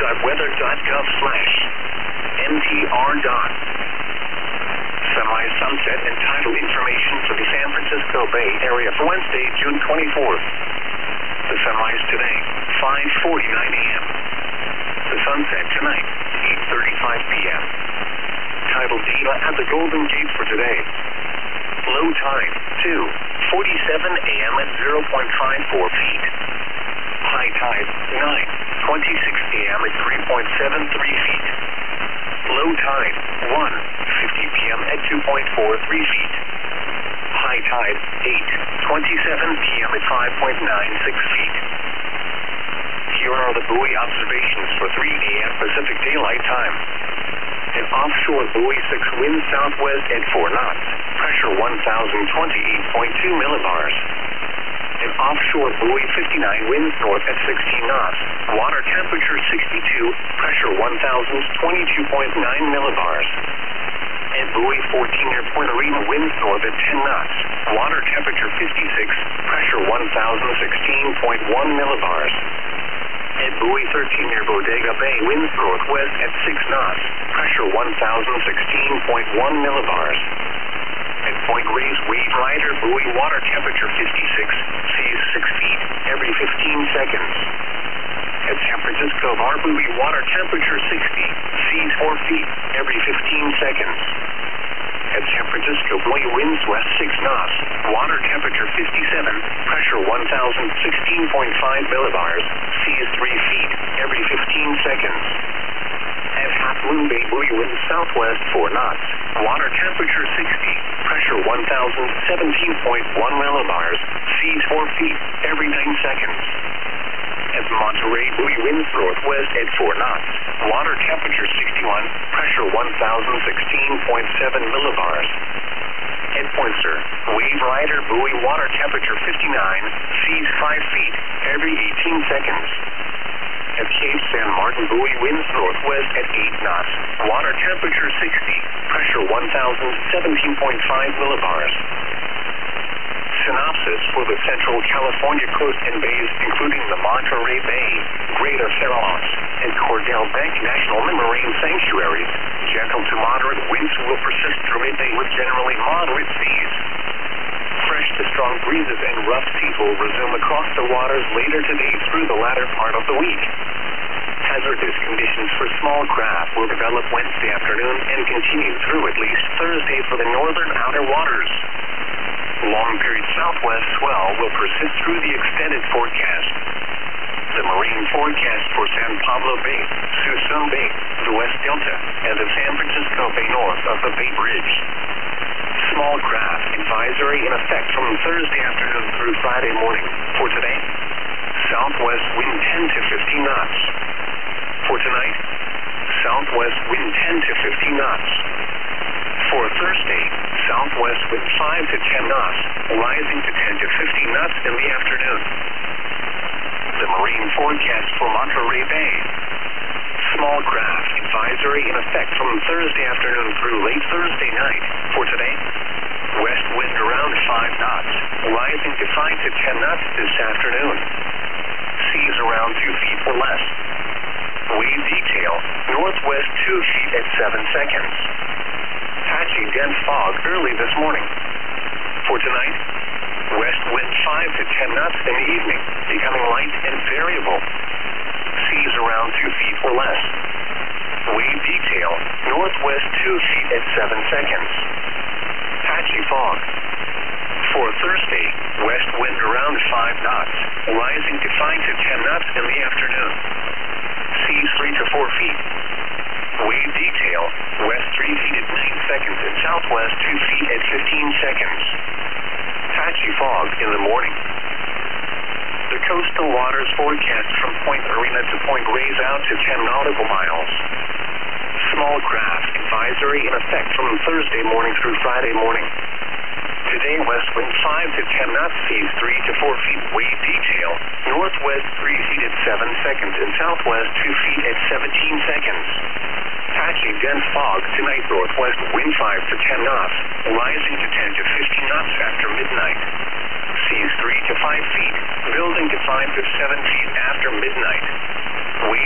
ws.weather.gov/MTR. Semi-sunset and tidal information for the San Francisco Bay Area for Wednesday, June 24th. The sunrise today, 5:49 a.m. The sunset tonight, 8:35 p.m. Tidal data at the Golden Gate for today. Low tide, 2:47 a.m. at 0.54 feet. High tide, 9:26 a.m. at 3.73 feet. Low tide, 1:50 p.m. at 2.43 feet. High tide, 8:27 p.m. at 5.96 feet. Here are the buoy observations for 3 a.m. Pacific Daylight Time. An offshore buoy 6 wind southwest at 4 knots, pressure 1,028.2 millibars. An offshore buoy 59 winds north at 16 knots, water temperature 62, pressure 1,022.9 millibars. And buoy 14 near Puerto Rico winds north at 10 knots, water temperature 56, pressure 1,016.1 millibars. At buoy 13 near Bodega Bay winds northwest at 6 knots, pressure 1,016.1 millibars. At Point Reyes Wave Rider buoy water temperature 56, seas 6 feet every 15 seconds. At San Francisco Bar buoy water temperature 60, seas 4 feet every 15 seconds. At San Francisco buoy winds west 6 knots, water temperature 57, pressure 1,016.5 millibars, seas 3 feet every 15 seconds. At Half Moon Bay buoy winds southwest 4 knots, water temperature 60, pressure 1,017.1 millibars, seas 4 feet every 9 seconds. At Monterey buoy winds northwest at 4 knots, water temperature 61, pressure 1,016.7 millibars. At Poinsett, Wave Rider buoy water temperature 59, seas 5 feet every 18 seconds. At Cape San Martin buoy winds northwest at 8 knots, water temperature 60, pressure 1,017.5 millibars. Synopsis for the Central California coast and bays, including the Monterey Bay, Greater Farallones, and Cordell Bank National Marine Sanctuaries. Gentle to moderate winds will persist through midday with generally moderate seas. Fresh to strong breezes and rough seas will resume across the waters later today through the latter part of the week. Hazardous conditions for small craft will develop Wednesday afternoon and continue through at least Thursday for the northern outer waters. Long-period southwest swell will persist through the extended forecast. The marine forecast for San Pablo Bay, Suisun Bay, the West Delta, and the San Francisco Bay north of the Bay Bridge. Small craft advisory in effect from Thursday afternoon through Friday morning. For today, southwest wind 10 to 15 knots. For tonight, southwest wind 10 to 15 knots. For Thursday, southwest wind 5 to 10 knots, rising to 10 to 15 knots in the afternoon. The marine forecast for Monterey Bay. Small craft advisory in effect from Thursday afternoon through late Thursday night. For today, west wind around 5 knots, rising to 5 to 10 knots this afternoon. Seas around 2 feet or less. Wave detail, northwest 2 feet at 7 seconds. Patchy dense fog early this morning. For tonight, west wind 5 to 10 knots in the evening, becoming light and variable. Seas around 2 feet or less. Wave detail, northwest 2 feet at 7 seconds. Patchy fog. For Thursday, west wind around 5 knots, rising to 5 to 10 knots in the afternoon. Seas 3 to 4 feet. Wave detail, west 3 feet at 9 seconds and southwest 2 feet at 15 seconds. Patchy fog in the morning. The coastal waters forecast from Point Arena to Point Reyes out to 10 nautical miles. Small craft advisory in effect from Thursday morning through Friday morning. Today, west wind 5 to 10 knots, seas 3 to 4 feet. Wave detail, northwest 3 feet at 7 seconds and southwest 2 feet at 17 seconds. Patchy dense fog tonight, northwest wind 5 to 10 knots, rising to 10 to 15 knots after midnight. Seas 3 to 5 feet, building to 5 to 7 feet after midnight.